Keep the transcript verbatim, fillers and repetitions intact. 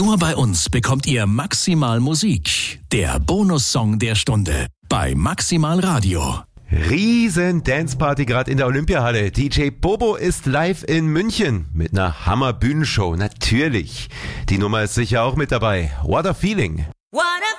Nur bei uns bekommt ihr Maximal Musik, der Bonussong der Stunde bei Maximal Radio. Riesen Danceparty gerade in der Olympiahalle. D J Bobo ist live in München mit einer Hammer-Bühnenshow. Natürlich. Die Nummer ist sicher auch mit dabei. What a Feeling. What a